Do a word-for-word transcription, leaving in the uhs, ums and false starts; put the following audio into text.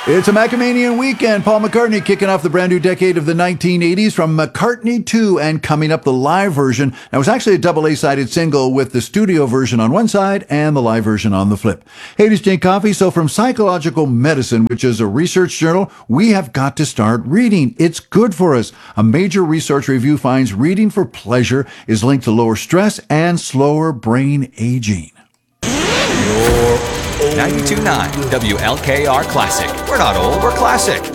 It's a Macamanian weekend. Paul McCartney kicking off the brand new decade of the nineteen eighties from McCartney two, and coming up the live version. Now, it was actually a double A-sided single with the studio version on one side and the live version on the flip. Hey, it's Jane Coffey. So from Psychological Medicine, which is a research journal, we have got to start reading. It's good for us. A major research review finds reading for pleasure is linked to lower stress and slower brain aging. ninety-two point nine W L K R Classic. We're not old, we're classic.